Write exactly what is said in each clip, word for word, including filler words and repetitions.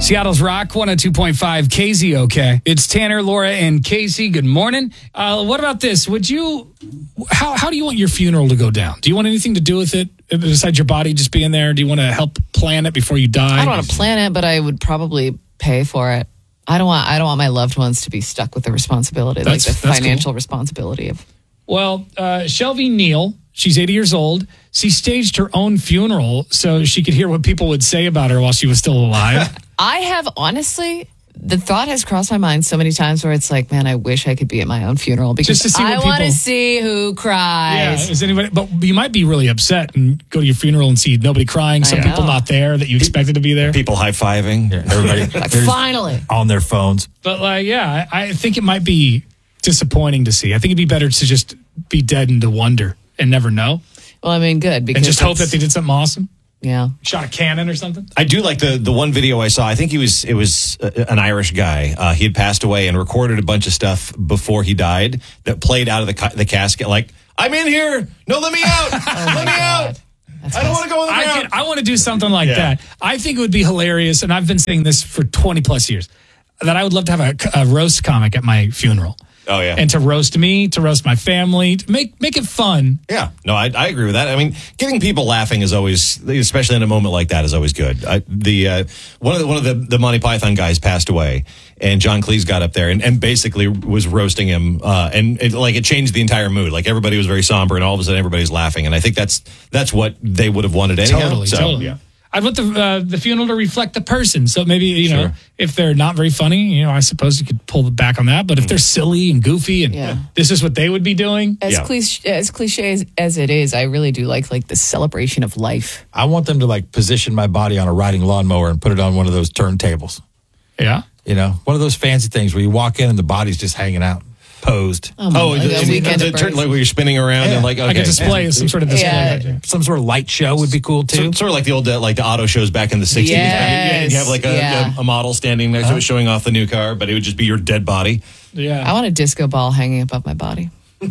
Seattle's Rock one oh two point five, K Z O K. It's Tanner, Laura, and Casey. Good morning. Uh, what about this? Would you, how, how do you want your funeral to go down? Do you want anything to do with it besides your body just being there? Do you want to help plan it before you die? I don't want to plan it, but I would probably pay for it. I don't want I don't want my loved ones to be stuck with the responsibility, That's- like the that's financial cool. responsibility of. Well, uh, Shelby Neal, she's eighty years old. She staged her own funeral so she could hear what people would say about her while she was still alive. I have honestly, the thought has crossed my mind so many times where it's like, man, I wish I could be at my own funeral because Just to see what I want to people- see who Yeah, cries. is anybody? But you might be really upset and go to your funeral and see nobody crying, some I people know. not there that you expected to be there. People high-fiving. Everybody Like, there's- finally. on their phones. But like, yeah, I, I think it might be disappointing to see. I think it'd be better to just be dead and to wonder and never know, Well, I mean, good because and just hope that it's- they did something awesome, yeah. shot a cannon or something. I do like the the one video I saw. I think he was it was uh, an Irish guy. Uh, he had passed away and recorded a bunch of stuff before he died that played out of the ca- the casket. Like, I'm in here. No, let me out. let me out. I don't want to go in the I ground. could, I want to do something like Yeah. that. I think it would be hilarious, and I've been saying this for twenty plus years, that I would love to have a, a roast comic at my funeral. Oh, yeah. And to roast me, to roast my family, to make make it fun. Yeah, no, I, I agree with that. I mean, getting people laughing is always, especially in a moment like that, is always good. I, the uh, one of the one of the, the Monty Python guys passed away, and John Cleese got up there and, and basically was roasting him, uh, and it, like it changed the entire mood. Like everybody was very somber, and all of a sudden everybody's laughing, and I think that's that's what they would have wanted anyhow. Totally, So, totally. yeah. I'd want the uh, the funeral to reflect the person. So maybe, you know, Sure. if they're not very funny, you know, I suppose you could pull the back on that. But if they're silly and goofy and Yeah. this is what they would be doing. As Yeah. cliche as cliche as, as it is, I really do like like the celebration of life. I want them to like position my body on a riding lawnmower and put it on one of those turntables. Yeah. You know, one of those fancy things where you walk in and the body's just hanging out, posed. Oh, my Oh, like the, a weekend the, of the turn, birds. like where you're spinning around Yeah. and like okay. Like a display, some sort of display. Yeah. Some sort of light show would be cool too. So, sort of like the old uh, like the auto shows back in the sixties. Yes. You have like a, Yeah. a, a model standing next to it showing off the new car, but it would just be your dead body. Yeah. I want a disco ball hanging above my body.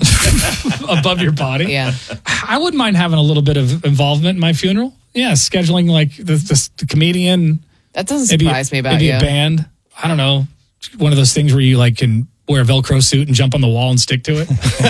Above your body. Yeah. I wouldn't mind having a little bit of involvement in my funeral. Yeah. Scheduling like the, the, the comedian. That doesn't Maybe, surprise me about maybe you. a band. I don't know. One of those things where you like can wear a Velcro suit and jump on the wall and stick to it.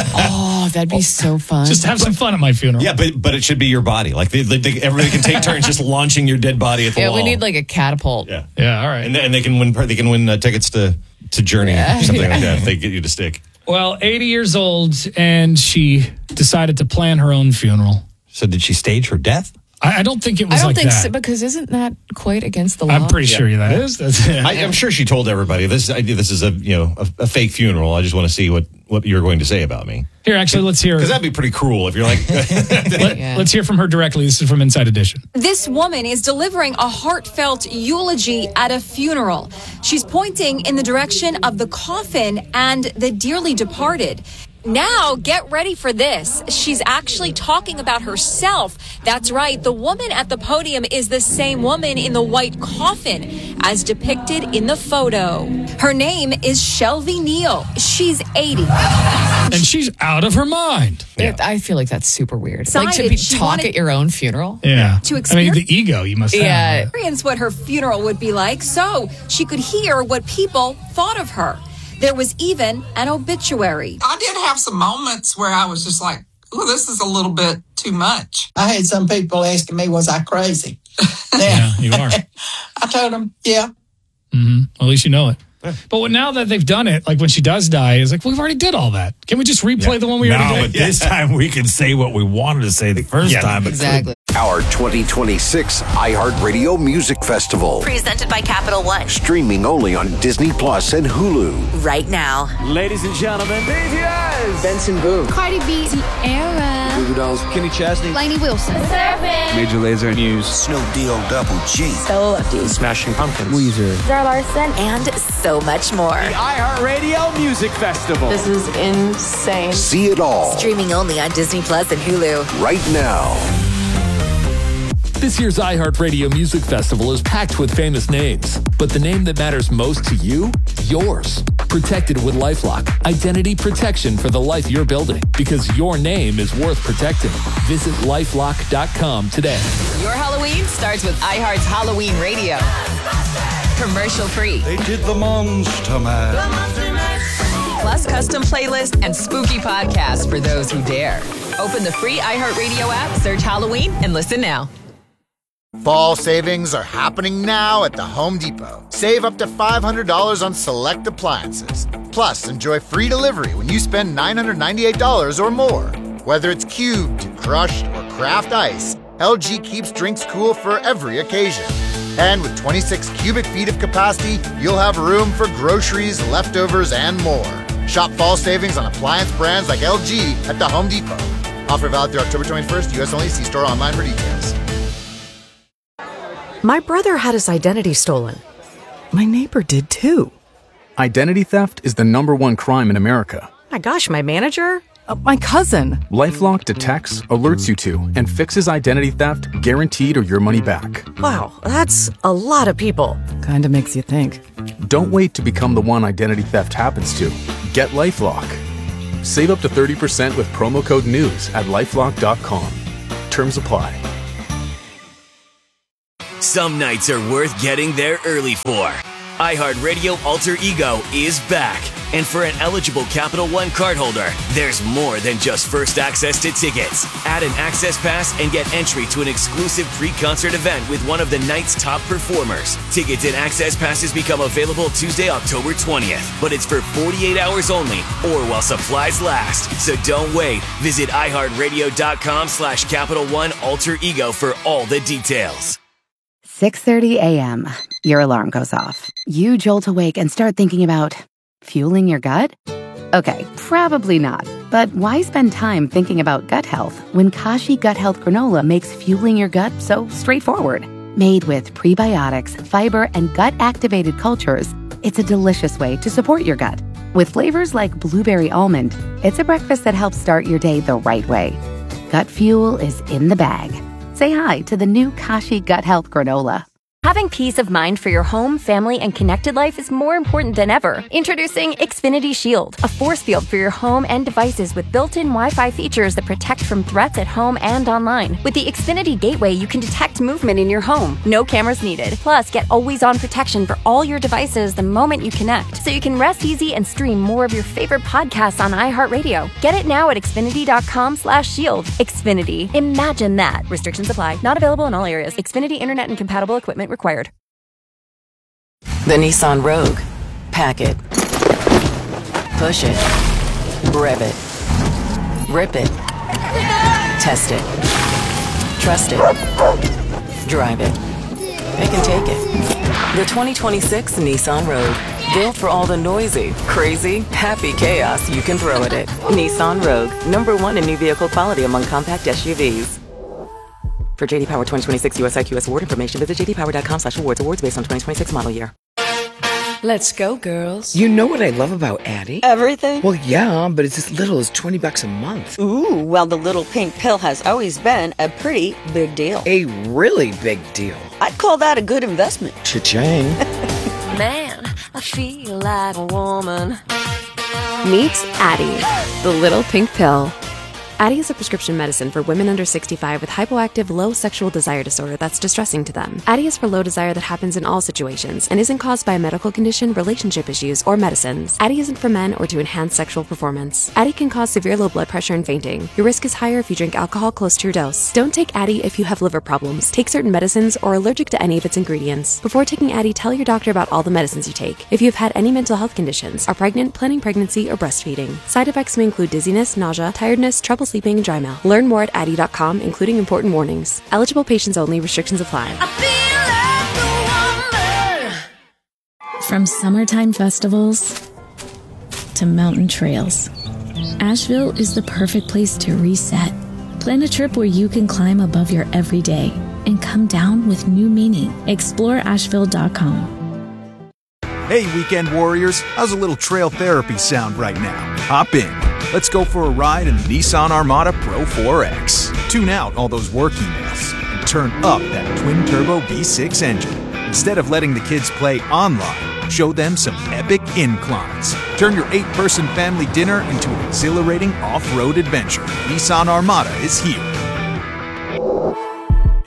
Oh, that'd be so fun. Just have some fun at my funeral. Yeah, but but it should be your body. Like they, they, they, everybody can take turns just launching your dead body at the yeah, wall. we need like a catapult. yeah, Yeah. All right. and, and they can win they can win uh, tickets to to Journey Yeah. or something like that if they get you to stick. Well, eighty years old, and she decided to plan her own funeral. So did she stage her death? I, I don't think it was I don't like think that. so, because isn't that quite against the law? I'm pretty sure that is. That's, I, I'm sure she told everybody this. I, this is a you know a, a fake funeral. I just want to see what what you're going to say about me Here, actually, let's hear. because that'd be pretty cruel if you're like. Let, Yeah. Let's hear from her directly. This is from Inside Edition. This woman is delivering a heartfelt eulogy at a funeral. She's pointing in the direction of the coffin and the dearly departed. Now, get ready for this. She's actually talking about herself. That's right. The woman at the podium is the same woman in the white coffin as depicted in the photo. Her name is Shelby Neal. She's eighty. And she's out of her mind. It- I feel like that's super weird. Like to Decided be, she talk wanted- at your own funeral. Yeah. To I mean, experience- the ego you must have. Yeah. Experience what her funeral would be like so she could hear what people thought of her. There was even an obituary. I did have some moments where I was just like, oh, this is a little bit too much. I had some people asking me, was I crazy? Yeah, you are. I told them, yeah. Mm-hmm. Well, at least you know it. But when- now that they've done it, like when she does die, it's like, we've already did all that. Can we just replay the one we no, already but did? this time we can say what we wanted to say the first Yeah. time. But Exactly. Our twenty twenty-six iHeartRadio Music Festival. Presented by Capital One. Streaming only on Disney Plus and Hulu. Right now. Ladies and gentlemen, B T S. Benson Boone. Cardi B, Sierra, Goo Goo Dolls, Kenny Chesney, Lainey Wilson, Major Lazer, Muse, Snoop Deal Double G. Stella Lefty, Smashing Pumpkins, Weezer. Zara Larson. And so much more. The iHeartRadio Music Festival. This is insane. See it all Streaming only on Disney Plus and Hulu. right now. This year's iHeartRadio Music Festival is packed with famous names, but the name that matters most to you? Yours. Protected with LifeLock. Identity protection for the life you're building, because your name is worth protecting. Visit lifelock dot com today. Your Halloween starts with iHeart's Halloween Radio. commercial free. They did the Monster Mash. Plus custom playlists and spooky podcasts for those who dare. Open the free iHeartRadio app, search Halloween, and listen now. Fall savings are happening now at the Home Depot. Save up to five hundred dollars on select appliances. Plus, enjoy free delivery when you spend nine hundred ninety-eight dollars or more. Whether it's cubed, crushed, or craft ice, L G keeps drinks cool for every occasion. And with twenty-six cubic feet of capacity, you'll have room for groceries, leftovers, and more. Shop fall savings on appliance brands like L G at the Home Depot. Offer valid through October twenty-first, U S only. See store online for details. My brother had his identity stolen. My neighbor did too. Identity theft is the number one crime in America. My gosh, my manager? Uh, my cousin. LifeLock detects, alerts you to, and fixes identity theft guaranteed or your money back. Wow, that's a lot of people. Kinda makes you think. Don't wait to become the one identity theft happens to. Get LifeLock. Save up to thirty percent with promo code NEWS at lifelock dot com. Terms apply. Some nights are worth getting there early for. iHeartRadio Alter Ego is back. And for an eligible Capital One cardholder, there's more than just first access to tickets. Add an access pass and get entry to an exclusive pre-concert event with one of the night's top performers. Tickets and access passes become available Tuesday, October twentieth. But it's for forty-eight hours only or while supplies last. So don't wait. Visit iHeartRadio.com slash Capital One Alter Ego for all the details. six thirty a.m. Your alarm goes off. You jolt awake and start thinking about fueling your gut? Okay, probably not. But why spend time thinking about gut health when Kashi Gut Health Granola makes fueling your gut so straightforward? Made with prebiotics, fiber, and gut-activated cultures, it's a delicious way to support your gut. With flavors like blueberry almond, it's a breakfast that helps start your day the right way. Gut fuel is in the bag. Say hi to the new Kashi Gut Health Granola. Having peace of mind for your home, family, and connected life is more important than ever. Introducing Xfinity Shield, a force field for your home and devices with built-in Wi-Fi features that protect from threats at home and online. With the Xfinity Gateway, you can detect movement in your home. No cameras needed. Plus, get always-on protection for all your devices the moment you connect, so you can rest easy and stream more of your favorite podcasts on iHeartRadio. Get it now at Xfinity.com slash shield. Xfinity. Imagine that. Restrictions apply. Not available in all areas. Xfinity Internet and compatible equipment required. The Nissan Rogue. Pack it. Push it. Rev it. Rip it. Test it. Trust it. Drive it. It can take it. The twenty twenty-six Nissan Rogue. Built for all the noisy, crazy, happy chaos you can throw at it. Nissan Rogue. Number one in new vehicle quality among compact S U Vs. For J D Power twenty twenty-six U S I Q S award information, visit jdpower.com slash awards. Awards based on twenty twenty-six model year. Let's go, girls. You know what I love about Addie? Everything? Well, yeah, but it's as little as twenty bucks a month. Ooh, well, the little pink pill has always been a pretty big deal. A really big deal. I'd call that a good investment. Cha-ching. Man, I feel like a woman. Meet Addie, the little pink pill. Addie is a prescription medicine for women under sixty-five with hypoactive low sexual desire disorder that's distressing to them. Addie is for low desire that happens in all situations and isn't caused by a medical condition, relationship issues, or medicines. Addie isn't for men or to enhance sexual performance. Addie can cause severe low blood pressure and fainting. Your risk is higher if you drink alcohol close to your dose. Don't take Addie if you have liver problems, take certain medicines, or are allergic to any of its ingredients. Before taking Addie, tell your doctor about all the medicines you take. If you have had any mental health conditions, are pregnant, planning pregnancy, or breastfeeding. Side effects may include dizziness, nausea, tiredness, trouble sleeping, and dry mouth. Learn more at addie dot com, including important warnings. Eligible patients only. Restrictions apply. From summertime festivals to mountain trails, Asheville is the perfect place to reset. Plan a trip where you can climb above your everyday and come down with new meaning. explore asheville dot com. Hey, weekend warriors, how's a little trail therapy sound right now? Hop in. Let's go for a ride in the Nissan Armada Pro four X. Tune out all those work emails and turn up that twin-turbo V six engine. Instead of letting the kids play online, show them some epic inclines. Turn your eight-person family dinner into an exhilarating off-road adventure. Nissan Armada is here.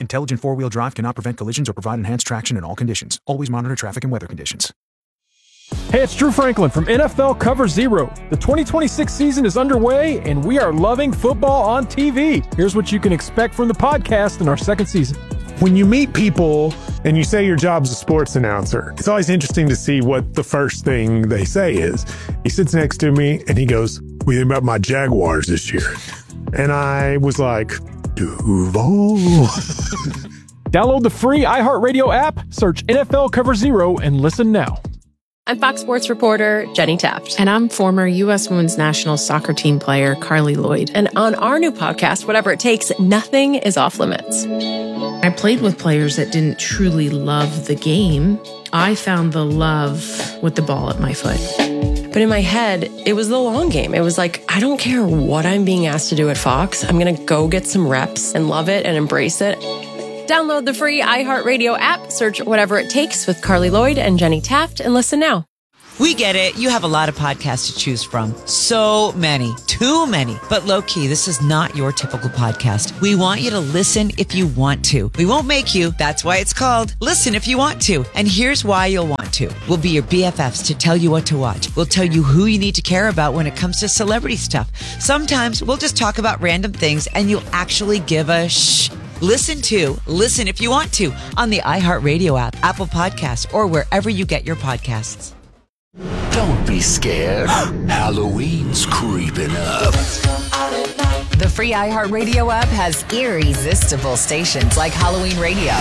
Intelligent four-wheel drive cannot prevent collisions or provide enhanced traction in all conditions. Always monitor traffic and weather conditions. Hey, it's Drew Franklin from N F L Cover Zero. The twenty twenty-six season is underway, and we are loving football on T V. Here's what you can expect from the podcast in our second season. When you meet people and you say your job's a sports announcer, it's always interesting to see what the first thing they say is. He sits next to me and he goes, "What do you think about my Jaguars this year?" And I was like, Duval. Download the free iHeartRadio app, search N F L Cover Zero, and listen now. I'm Fox Sports reporter Jenny Taft. And I'm former U S Women's National Soccer Team player Carly Lloyd. And on our new podcast, Whatever It Takes, nothing is off limits. I played with players that didn't truly love the game. I found the love with the ball at my foot. But in my head, it was the long game. It was like, I don't care what I'm being asked to do at Fox. I'm going to go get some reps and love it and embrace it. Download the free iHeartRadio app, search Whatever It Takes with Carly Lloyd and Jenny Taft, and listen now. We get it. You have a lot of podcasts to choose from. So many. Too many. But low-key, this is not your typical podcast. We want you to listen if you want to. We won't make you. That's why it's called Listen If You Want To. And here's why you'll want to. We'll be your B F Fs to tell you what to watch. We'll tell you who you need to care about when it comes to celebrity stuff. Sometimes we'll just talk about random things and you'll actually give a shh. Listen to Listen If You Want To on the iHeartRadio app, Apple Podcasts, or wherever you get your podcasts. Don't be scared. Halloween's creeping up. The free iHeartRadio app has irresistible stations like Halloween Radio.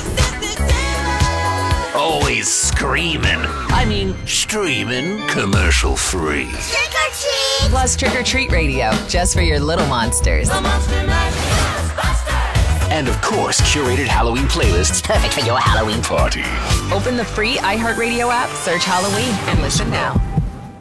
Always screaming. I mean, streaming commercial free. Trick or treat! Plus Trick or Treat Radio, just for your little monsters. And of course, curated Halloween playlists perfect for your Halloween party. Open the free iHeartRadio app, search Halloween, and listen now.